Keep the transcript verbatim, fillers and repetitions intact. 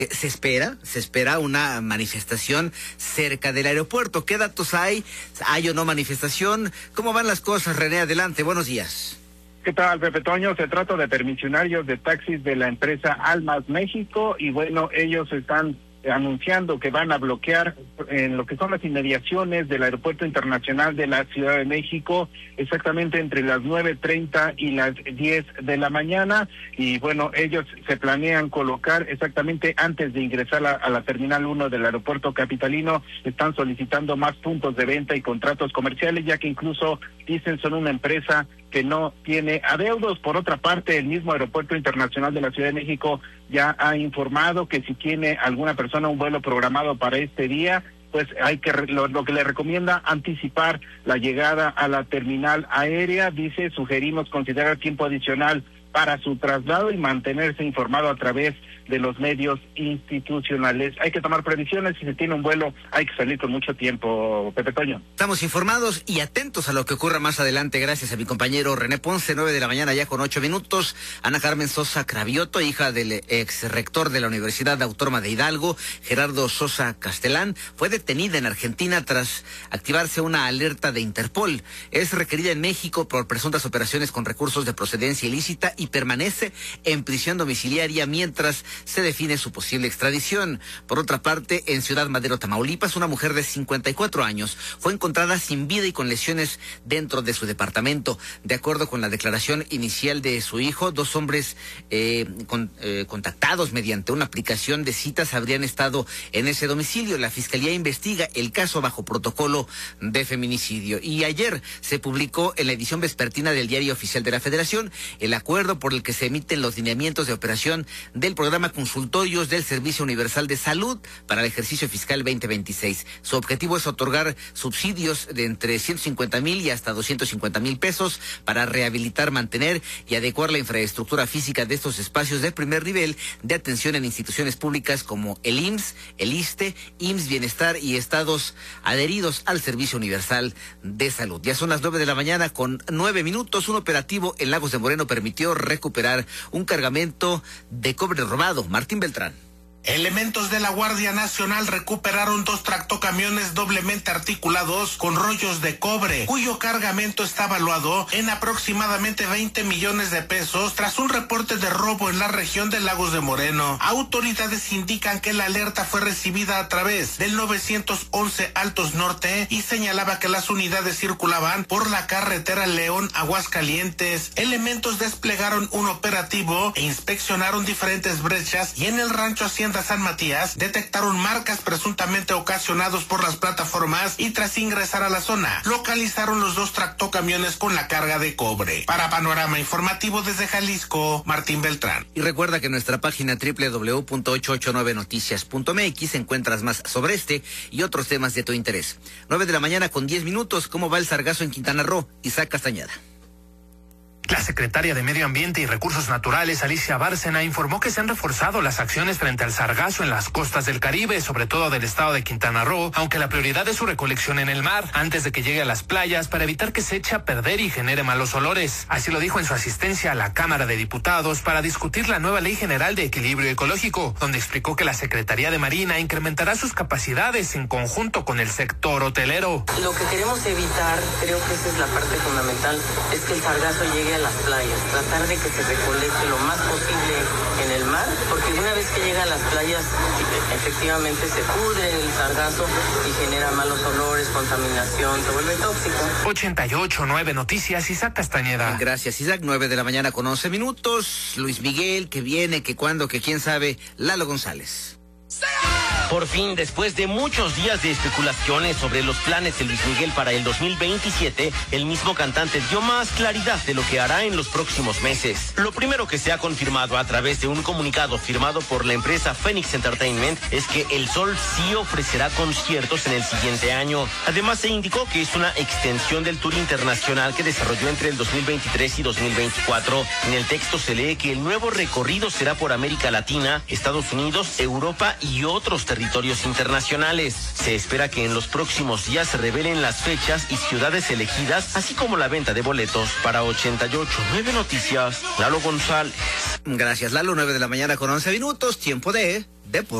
Se espera, se espera una manifestación cerca del aeropuerto. ¿Qué datos hay? ¿Hay o no manifestación? ¿Cómo van las cosas, René? Adelante, buenos días. ¿Qué tal, Pepe Toño? Se trata de permisionarios de taxis de la empresa Almas México y bueno, ellos están anunciando que van a bloquear en lo que son las inmediaciones del Aeropuerto Internacional de la Ciudad de México, exactamente entre las nueve treinta y las diez de la mañana, y bueno, ellos se planean colocar exactamente antes de ingresar a, a la Terminal uno del Aeropuerto Capitalino. Están solicitando más puntos de venta y contratos comerciales, ya que incluso dicen son una empresa que no tiene adeudos. Por otra parte, el mismo Aeropuerto Internacional de la Ciudad de México ya ha informado que si tiene alguna persona un vuelo programado para este día, pues hay que lo, lo que le recomienda anticipar la llegada a la terminal aérea. Dice, sugerimos considerar tiempo adicional para su traslado y mantenerse informado a través de los medios institucionales. Hay que tomar previsiones, si se tiene un vuelo hay que salir con mucho tiempo, Pepe Toño. Estamos informados y atentos a lo que ocurra más adelante, gracias a mi compañero René Ponce. Nueve de la mañana ya con ocho minutos. Ana Carmen Sosa Cravioto, hija del ex rector de la Universidad Autónoma de Hidalgo, Gerardo Sosa Castelán, fue detenida en Argentina tras activarse una alerta de Interpol. Es requerida en México por presuntas operaciones con recursos de procedencia ilícita y permanece en prisión domiciliaria mientras se define su posible extradición. Por otra parte, en Ciudad Madero, Tamaulipas, una mujer de cincuenta y cuatro años fue encontrada sin vida y con lesiones dentro de su departamento. De acuerdo con la declaración inicial de su hijo, dos hombres eh, con, eh, contactados mediante una aplicación de citas habrían estado en ese domicilio. La Fiscalía investiga el caso bajo protocolo de feminicidio. Y ayer se publicó en la edición vespertina del Diario Oficial de la Federación el acuerdo por el que se emiten los lineamientos de operación del programa Consultorios del Servicio Universal de Salud para el ejercicio fiscal veinte veintiséis. Su objetivo es otorgar subsidios de entre ciento cincuenta mil y hasta doscientos cincuenta mil pesos para rehabilitar, mantener y adecuar la infraestructura física de estos espacios de primer nivel de atención en instituciones públicas como el I M S S, el ISSSTE, I M S S Bienestar y estados adheridos al Servicio Universal de Salud. Ya son las nueve de la mañana con nueve minutos. Un operativo en Lagos de Moreno permitió recuperar un cargamento de cobre robado. Martín Beltrán. Elementos de la Guardia Nacional recuperaron dos tractocamiones doblemente articulados con rollos de cobre, cuyo cargamento está valuado en aproximadamente veinte millones de pesos tras un reporte de robo en la región de Lagos de Moreno. Autoridades indican que la alerta fue recibida a través del nueve once Altos Norte y señalaba que las unidades circulaban por la carretera León-Aguascalientes. Elementos desplegaron un operativo e inspeccionaron diferentes brechas y en el rancho Hacienda San Matías detectaron marcas presuntamente ocasionados por las plataformas y tras ingresar a la zona localizaron los dos tractocamiones con la carga de cobre. Para Panorama Informativo desde Jalisco, Martín Beltrán. Y recuerda que en nuestra página doble u doble u doble u punto ocho ocho nueve noticias punto m x encuentras más sobre este y otros temas de tu interés. Nueve de la mañana con diez minutos. ¿Cómo va el sargazo en Quintana Roo? Isaac Castañeda. La secretaria de Medio Ambiente y Recursos Naturales, Alicia Bárcena, informó que se han reforzado las acciones frente al sargazo en las costas del Caribe, sobre todo del estado de Quintana Roo, aunque la prioridad es su recolección en el mar, antes de que llegue a las playas, para evitar que se eche a perder y genere malos olores. Así lo dijo en su asistencia a la Cámara de Diputados para discutir la nueva Ley General de Equilibrio Ecológico, donde explicó que la Secretaría de Marina incrementará sus capacidades en conjunto con el sector hotelero. Lo que queremos evitar, creo que esa es la parte fundamental, es que el sargazo llegue a las playas, tratar de que se recolecte lo más posible en el mar, porque una vez que llega a las playas efectivamente se pudre el sargazo y genera malos olores, contaminación, se vuelve tóxico. ochenta y ocho nueve Noticias, Isaac Castañeda. Gracias, Isaac. nueve de la mañana con once minutos. Luis Miguel, que viene, que cuándo, que quién sabe. Lalo González. Por fin, después de muchos días de especulaciones sobre los planes de Luis Miguel para el dos mil veintisiete, el mismo cantante dio más claridad de lo que hará en los próximos meses. Lo primero que se ha confirmado a través de un comunicado firmado por la empresa Phoenix Entertainment es que El Sol sí ofrecerá conciertos en el siguiente año. Además, se indicó que es una extensión del tour internacional que desarrolló entre el dos mil veintitrés y dos mil veinticuatro. En el texto se lee que el nuevo recorrido será por América Latina, Estados Unidos, Europa y otros territorios territorios internacionales. Se espera que en los próximos días se revelen las fechas y ciudades elegidas, así como la venta de boletos para ochenta y ocho punto nueve Noticias. Lalo González. Gracias, Lalo. nueve de la mañana con once minutos, tiempo de Deportes.